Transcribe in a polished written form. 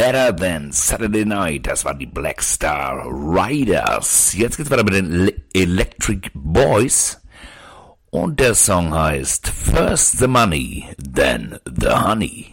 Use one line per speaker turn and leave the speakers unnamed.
Better Than Saturday Night. Das waren die Black Star Riders. Jetzt geht's weiter mit den Electric Boys. Und der Song heißt First the Money, Then the Honey.